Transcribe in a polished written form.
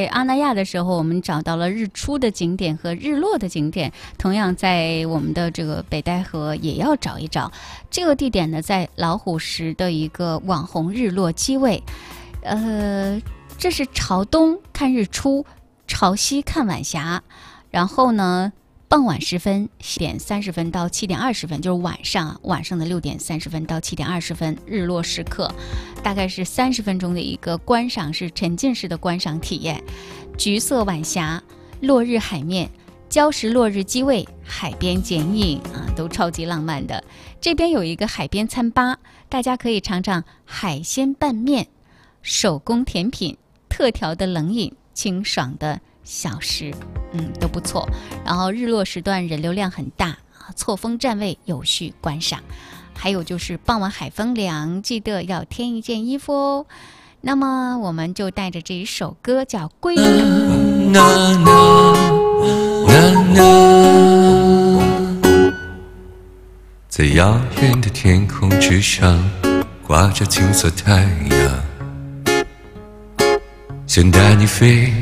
阿那亚的时候，我们找到了日出的景点和日落的景点，同样在我们的这个北戴河也要找一找。这个地点呢，在老虎石的一个网红日落基位，这是朝东看日出，朝西看晚霞，然后呢，傍晚时分7点30分到7点20分，就是晚上的6点30分到7点20分，日落时刻，大概是30分钟的一个观赏，是沉浸式的观赏体验。橘色晚霞，落日海面，礁石落日机位，海边剪影啊，都超级浪漫的。这边有一个海边餐吧，大家可以尝尝海鲜拌面、手工甜品、特调的冷饮、清爽的小食，都不错。然后日落时段人流量很大啊，错峰站位有序观赏。还有就是傍晚海风凉，记得要添一件衣服哦。那么我们就带着这一首歌叫《归》。 在遥远的天空之上，挂着金色太阳，想带你飞